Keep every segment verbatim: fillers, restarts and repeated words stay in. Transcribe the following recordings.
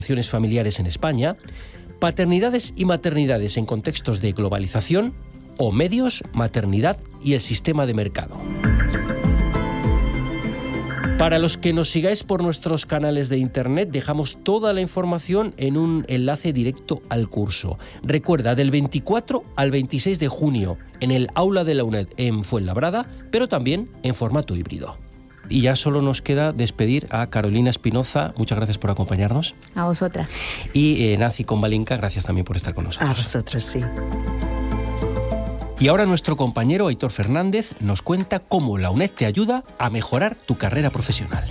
relaciones familiares en España, paternidades y maternidades en contextos de globalización o medios, maternidad y el sistema de mercado. Para los que nos sigáis por nuestros canales de internet, dejamos toda la información en un enlace directo al curso. Recuerda, del veinticuatro al veintiséis de junio, en el aula de la UNED en Fuenlabrada, pero también en formato híbrido. Y ya solo nos queda despedir a Carolina Espinoza. Muchas gracias por acompañarnos. A vosotras. Y eh, Nancy Convalinca, gracias también por estar con nosotros. A vosotros, sí. Y ahora nuestro compañero Aitor Fernández nos cuenta cómo la UNED te ayuda a mejorar tu carrera profesional.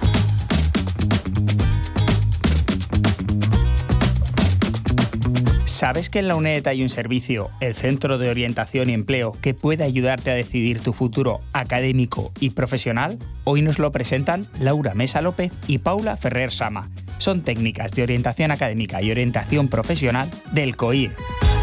¿Sabes que en la UNED hay un servicio, el Centro de Orientación y Empleo, que puede ayudarte a decidir tu futuro académico y profesional? Hoy nos lo presentan Laura Mesa López y Paula Ferrer Sama. Son técnicas de orientación académica y orientación profesional del C O I E.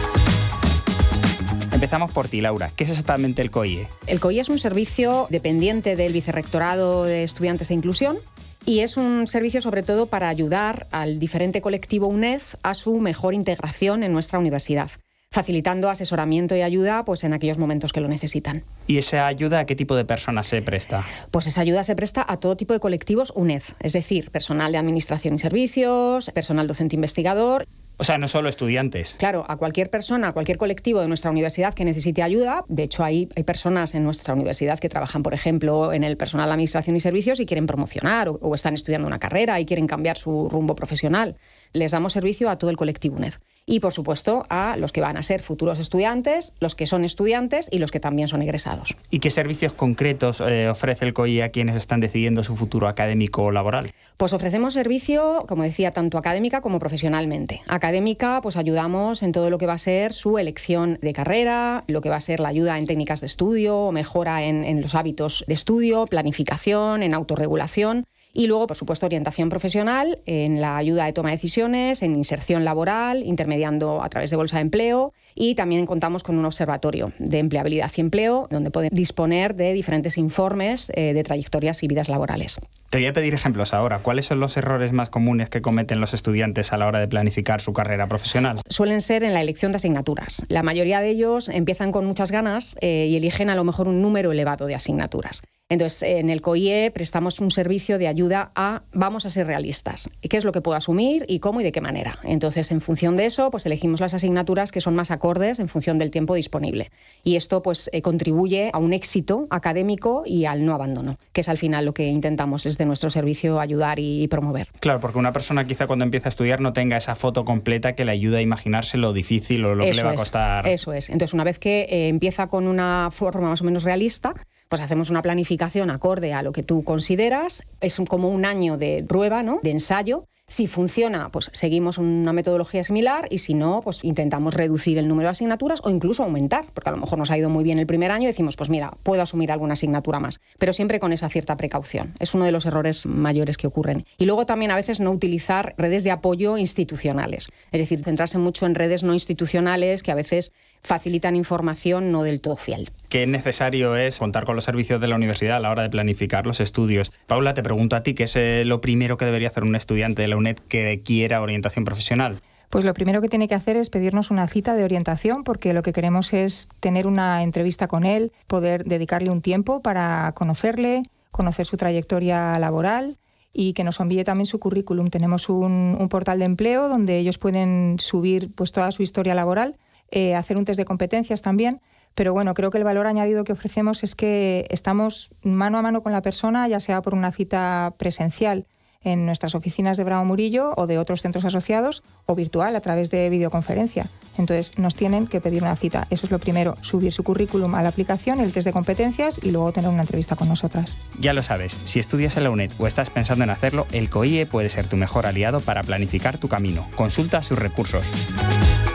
Empezamos por ti, Laura. ¿Qué es exactamente el C O I E? El C O I E es un servicio dependiente del Vicerrectorado de Estudiantes de Inclusión y es un servicio sobre todo para ayudar al diferente colectivo UNED a su mejor integración en nuestra universidad, facilitando asesoramiento y ayuda pues, en aquellos momentos que lo necesitan. ¿Y esa ayuda a qué tipo de personas se presta? Pues esa ayuda se presta a todo tipo de colectivos UNED, es decir, personal de administración y servicios, personal docente investigador. O sea, no solo estudiantes. Claro, a cualquier persona, a cualquier colectivo de nuestra universidad que necesite ayuda. De hecho, hay, hay personas en nuestra universidad que trabajan, por ejemplo, en el personal de administración y servicios y quieren promocionar o, o están estudiando una carrera y quieren cambiar su rumbo profesional. Les damos servicio a todo el colectivo UNED. Y, por supuesto, a los que van a ser futuros estudiantes, los que son estudiantes y los que también son egresados. ¿Y qué servicios concretos eh, ofrece el C O I E a quienes están decidiendo su futuro académico o laboral? Pues ofrecemos servicio, como decía, tanto académica como profesionalmente. Académica, pues ayudamos en todo lo que va a ser su elección de carrera, lo que va a ser la ayuda en técnicas de estudio, mejora en, en los hábitos de estudio, planificación, en autorregulación. Y luego, por supuesto, orientación profesional en la ayuda de toma de decisiones, en inserción laboral, intermediando a través de bolsa de empleo. Y también contamos con un observatorio de empleabilidad y empleo, donde pueden disponer de diferentes informes eh, de trayectorias y vidas laborales. Te voy a pedir ejemplos ahora. ¿Cuáles son los errores más comunes que cometen los estudiantes a la hora de planificar su carrera profesional? Suelen ser en la elección de asignaturas. La mayoría de ellos empiezan con muchas ganas eh, y eligen a lo mejor un número elevado de asignaturas. Entonces, en el C O I E prestamos un servicio de ayuda a, vamos a ser realistas, qué es lo que puedo asumir y cómo y de qué manera. Entonces, en función de eso, pues elegimos las asignaturas que son más acordes en función del tiempo disponible. Y esto pues eh, contribuye a un éxito académico y al no abandono, que es al final lo que intentamos desde nuestro servicio ayudar y, y promover. Claro, porque una persona quizá cuando empieza a estudiar no tenga esa foto completa que le ayude a imaginarse lo difícil o lo eso que le va es, a costar. Eso es. Entonces, una vez que eh, empieza con una forma más o menos realista, pues hacemos una planificación acorde a lo que tú consideras. Es como un año de prueba, ¿no?, de ensayo. Si funciona, pues seguimos una metodología similar y si no, pues intentamos reducir el número de asignaturas o incluso aumentar, porque a lo mejor nos ha ido muy bien el primer año y decimos, pues mira, puedo asumir alguna asignatura más, pero siempre con esa cierta precaución. Es uno de los errores mayores que ocurren. Y luego también a veces no utilizar redes de apoyo institucionales, es decir, centrarse mucho en redes no institucionales que a veces facilitan información no del todo fiel. Qué necesario es contar con los servicios de la universidad a la hora de planificar los estudios. Paula, te pregunto a ti, ¿qué es eh, lo primero que debería hacer un estudiante de la UNED que quiera orientación profesional? Pues lo primero que tiene que hacer es pedirnos una cita de orientación, porque lo que queremos es tener una entrevista con él, poder dedicarle un tiempo para conocerle, conocer su trayectoria laboral y que nos envíe también su currículum. Tenemos un, un portal de empleo donde ellos pueden subir pues toda su historia laboral, eh, hacer un test de competencias también. Pero bueno, creo que el valor añadido que ofrecemos es que estamos mano a mano con la persona, ya sea por una cita presencial en nuestras oficinas de Bravo Murillo o de otros centros asociados, o virtual a través de videoconferencia. Entonces nos tienen que pedir una cita. Eso es lo primero, subir su currículum a la aplicación, el test de competencias y luego tener una entrevista con nosotras. Ya lo sabes, si estudias en la UNED o estás pensando en hacerlo, el C O I E puede ser tu mejor aliado para planificar tu camino. Consulta sus recursos.